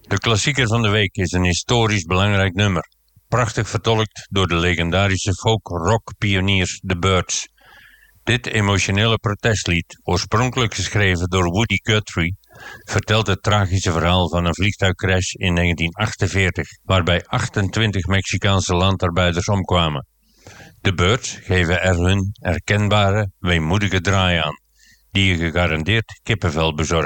De klassieker van de week is een historisch belangrijk nummer. Prachtig vertolkt door de legendarische folk-rock-pioniers The Byrds. Dit emotionele protestlied, oorspronkelijk geschreven door Woody Guthrie, vertelt het tragische verhaal van een vliegtuigcrash in 1948, waarbij 28 Mexicaanse landarbeiders omkwamen. De Byrds geven er hun herkenbare, weemoedige draai aan, die je gegarandeerd kippenvel bezorgt.